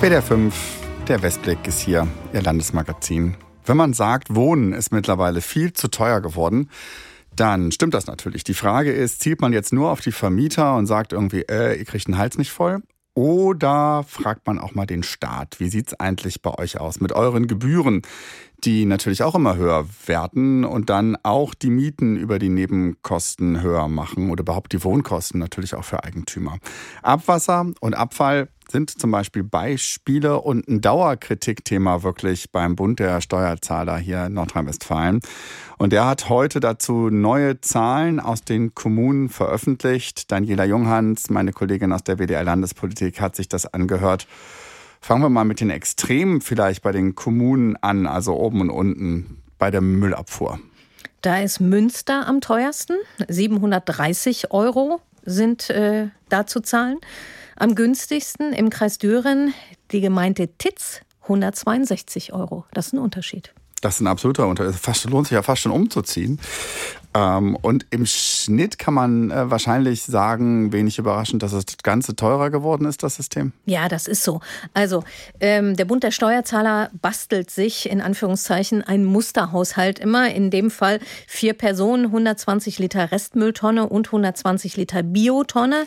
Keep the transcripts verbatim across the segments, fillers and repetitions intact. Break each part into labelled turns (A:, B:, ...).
A: W D R fünf, der Westblick ist hier, Ihr Landesmagazin. Wenn man sagt, Wohnen ist mittlerweile viel zu teuer geworden, dann stimmt das natürlich. Die Frage ist, zielt man jetzt nur auf die Vermieter und sagt irgendwie, äh, ihr kriegt den Hals nicht voll? Oder fragt man auch mal den Staat, wie sieht's eigentlich bei euch aus mit euren Gebühren, die natürlich auch immer höher werden und dann auch die Mieten über die Nebenkosten höher machen oder überhaupt die Wohnkosten natürlich auch für Eigentümer. Abwasser und Abfall sind zum Beispiel Beispiele und ein Dauerkritikthema wirklich beim Bund der Steuerzahler hier in Nordrhein-Westfalen. Und der hat heute dazu neue Zahlen aus den Kommunen veröffentlicht. Daniela Junghans, meine Kollegin aus der W D R Landespolitik, hat sich das angehört. Fangen wir mal mit den Extremen vielleicht bei den Kommunen an, also oben und unten bei der Müllabfuhr.
B: Da ist Münster am teuersten. siebenhundertdreißig Euro sind äh, da zu zahlen. Am günstigsten im Kreis Düren die Gemeinde Titz, hundertzweiundsechzig Euro. Das ist ein Unterschied. Das ist ein absoluter Unterschied. Fast, lohnt sich ja fast schon umzuziehen. Ähm, und im Schnitt kann man äh, wahrscheinlich sagen, wenig überraschend, dass das Ganze teurer geworden ist, das System. Ja, das ist so. Also ähm, der Bund der Steuerzahler bastelt sich in Anführungszeichen einen Musterhaushalt immer. In dem Fall vier Personen, hundertzwanzig Liter Restmülltonne und hundertzwanzig Liter Biotonne.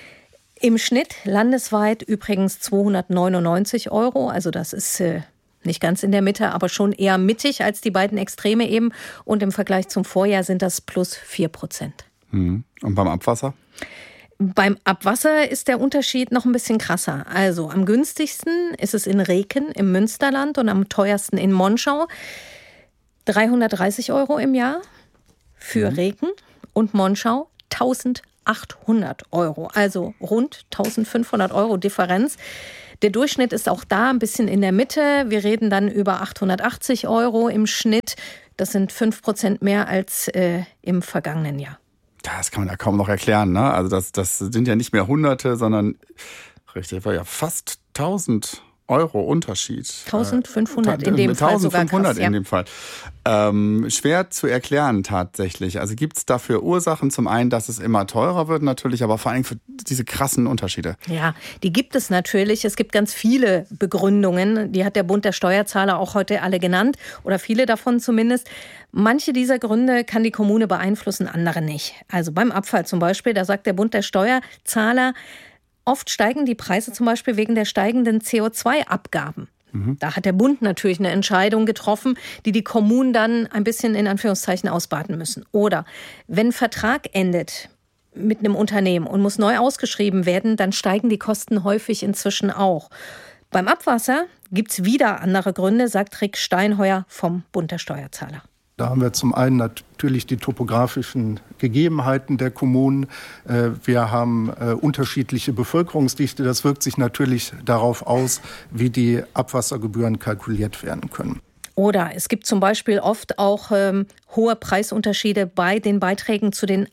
B: Im Schnitt landesweit übrigens zweihundertneunundneunzig Euro. Also das ist äh, nicht ganz in der Mitte, aber schon eher mittig als die beiden Extreme eben. Und im Vergleich zum Vorjahr sind das plus vier Prozent. Mhm. Und beim Abwasser? Beim Abwasser ist der Unterschied noch ein bisschen krasser. Also am günstigsten ist es in Reken im Münsterland und am teuersten in Monschau. dreihundertdreißig Euro im Jahr für mhm. Reken und Monschau eintausendachthundert Euro. Also rund eintausendfünfhundert Euro Differenz. Der Durchschnitt ist auch da ein bisschen in der Mitte. Wir reden dann über achthundertachtzig Euro im Schnitt. Das sind fünf Prozent mehr als äh, im vergangenen Jahr. Das kann man ja kaum noch erklären, ne? Also das, das sind ja nicht mehr Hunderte, sondern richtig, war ja fast tausend Euro Unterschied. eintausendfünfhundert in dem Fall sogar krass, ja. in dem Fall. Ähm, schwer zu erklären tatsächlich. Also gibt es dafür Ursachen? Zum einen, dass es immer teurer wird natürlich, aber vor allem für diese krassen Unterschiede. Ja, die gibt es natürlich. Es gibt ganz viele Begründungen. Die hat der Bund der Steuerzahler auch heute alle genannt oder viele davon zumindest. Manche dieser Gründe kann die Kommune beeinflussen, andere nicht. Also beim Abfall zum Beispiel, da sagt der Bund der Steuerzahler, oft steigen die Preise zum Beispiel wegen der steigenden C O zwei Abgaben. Mhm. Da hat der Bund natürlich eine Entscheidung getroffen, die die Kommunen dann ein bisschen in Anführungszeichen ausbaden müssen. Oder wenn ein Vertrag endet mit einem Unternehmen und muss neu ausgeschrieben werden, dann steigen die Kosten häufig inzwischen auch. Beim Abwasser gibt es wieder andere Gründe, sagt Rick Steinheuer vom Bund der Steuerzahler.
C: Da haben wir zum einen natürlich die topografischen Gegebenheiten der Kommunen. Wir haben unterschiedliche Bevölkerungsdichte. Das wirkt sich natürlich darauf aus, wie die Abwassergebühren kalkuliert werden können.
B: Oder es gibt zum Beispiel oft auch ähm, hohe Preisunterschiede bei den Beiträgen zu den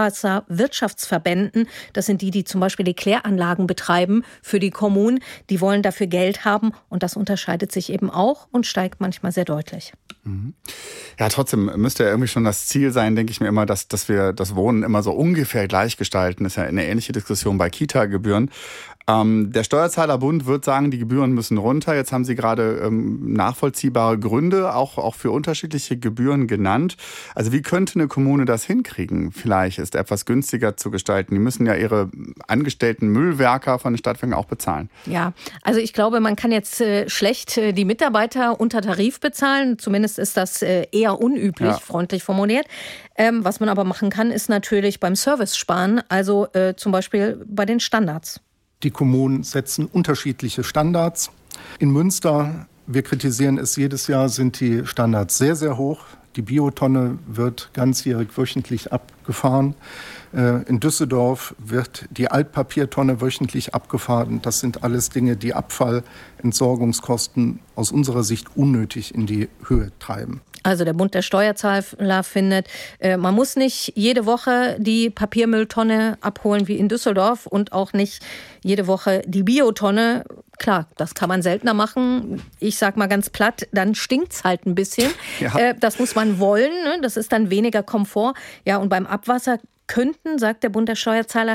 B: Abwasserwirtschaftsverbänden. Das sind die, die zum Beispiel die Kläranlagen betreiben für die Kommunen. Die wollen dafür Geld haben und das unterscheidet sich eben auch und steigt manchmal sehr deutlich.
A: Mhm. Ja, trotzdem müsste ja irgendwie schon das Ziel sein, denke ich mir immer, dass, dass wir das Wohnen immer so ungefähr gleich gestalten. Das ist ja eine ähnliche Diskussion bei Kita-Gebühren. Ähm, der Steuerzahlerbund wird sagen, die Gebühren müssen runter. Jetzt haben Sie gerade ähm, nachvollziehbare Gründe auch, auch für unterschiedliche Gebühren genannt. Also wie könnte eine Kommune das hinkriegen? Vielleicht ist etwas günstiger zu gestalten. Die müssen ja ihre angestellten Müllwerker von den Stadtwerken auch bezahlen.
B: Ja, also ich glaube, man kann jetzt äh, schlecht äh, die Mitarbeiter unter Tarif bezahlen. Zumindest ist das äh, eher unüblich, ja. freundlich formuliert. Ähm, was man aber machen kann, ist natürlich beim Service sparen, also äh, zum Beispiel bei den Standards.
C: Die Kommunen setzen unterschiedliche Standards. In Münster, wir kritisieren es jedes Jahr, sind die Standards sehr, sehr hoch. Die Biotonne wird ganzjährig wöchentlich abgefahren. In Düsseldorf wird die Altpapiertonne wöchentlich abgefahren. Das sind alles Dinge, die Abfallentsorgungskosten aus unserer Sicht unnötig in die Höhe treiben.
B: Also der Bund der Steuerzahler findet, man muss nicht jede Woche die Papiermülltonne abholen wie in Düsseldorf und auch nicht jede Woche die Biotonne. Klar, das kann man seltener machen. Ich sag mal ganz platt, dann stinkt's halt ein bisschen. Ja. Das muss man wollen, ne? Das ist dann weniger Komfort. Ja, und beim Abwasser könnten, sagt der Bund der Steuerzahler,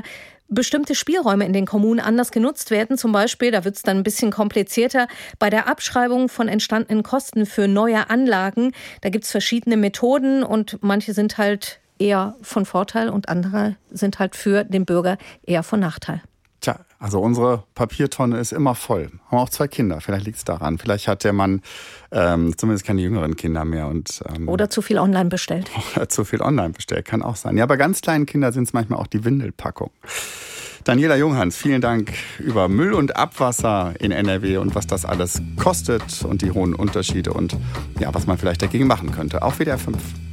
B: bestimmte Spielräume in den Kommunen anders genutzt werden. Zum Beispiel, da wird es dann ein bisschen komplizierter, bei der Abschreibung von entstandenen Kosten für neue Anlagen. Da gibt es verschiedene Methoden und manche sind halt eher von Vorteil und andere sind halt für den Bürger eher von Nachteil.
A: Tja, also unsere Papiertonne ist immer voll. Haben auch zwei Kinder, vielleicht liegt es daran. Vielleicht hat der Mann ähm, zumindest keine jüngeren Kinder mehr. Und, ähm,
B: oder zu viel online bestellt.
A: Oder zu viel online bestellt, kann auch sein. Ja, bei ganz kleinen Kindern sind es manchmal auch die Windelpackung. Daniela Junghans, vielen Dank über Müll und Abwasser in N R W und was das alles kostet und die hohen Unterschiede und ja, was man vielleicht dagegen machen könnte. Auf W D R fünf.